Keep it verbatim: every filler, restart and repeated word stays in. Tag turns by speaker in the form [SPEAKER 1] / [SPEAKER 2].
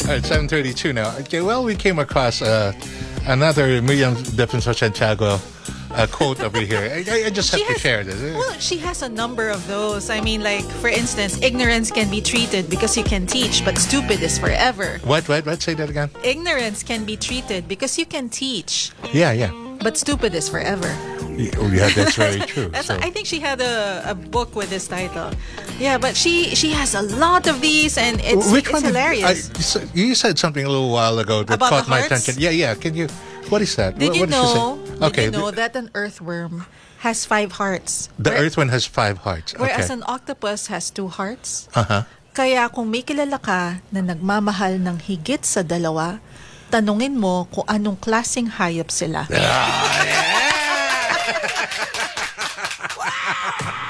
[SPEAKER 1] right, seven thirty-two now. Okay, well, we came across uh, another Miriam Defensor Santiago uh, quote over here. I, I just have
[SPEAKER 2] She
[SPEAKER 1] to
[SPEAKER 2] has-
[SPEAKER 1] share this.
[SPEAKER 2] Well, she has a number of those. I mean, like, for instance, ignorance can be treated because you can teach, but stupid is forever.
[SPEAKER 1] What, what, what? Say that again?
[SPEAKER 2] Ignorance can be treated because you can teach,
[SPEAKER 1] Yeah, yeah.
[SPEAKER 2] but stupid is forever.
[SPEAKER 1] Oh, yeah, that's very true.
[SPEAKER 2] That's
[SPEAKER 1] So-
[SPEAKER 2] I think she had a, a book with this title. Yeah, but she she has a lot of these, and it's,
[SPEAKER 1] Which
[SPEAKER 2] it's
[SPEAKER 1] one did-
[SPEAKER 2] hilarious.
[SPEAKER 1] I- you said- you said something a little while ago that
[SPEAKER 2] About
[SPEAKER 1] caught
[SPEAKER 2] the
[SPEAKER 1] my
[SPEAKER 2] hearts?
[SPEAKER 1] attention. Yeah, yeah. Can you? What is that?
[SPEAKER 2] Did
[SPEAKER 1] what,
[SPEAKER 2] you
[SPEAKER 1] what did she say?
[SPEAKER 2] know?
[SPEAKER 1] Okay.
[SPEAKER 2] Did you know that an earthworm has five hearts?
[SPEAKER 1] The
[SPEAKER 2] Where-
[SPEAKER 1] Earth one has five hearts.
[SPEAKER 2] Whereas
[SPEAKER 1] Okay.
[SPEAKER 2] an octopus has two hearts.
[SPEAKER 1] Uh-huh.
[SPEAKER 2] Kaya kung may kilala ka na nagmamahal ng higit sa dalawa, tanungin mo kung anong klaseng hayop sila.
[SPEAKER 1] Ah, yeah.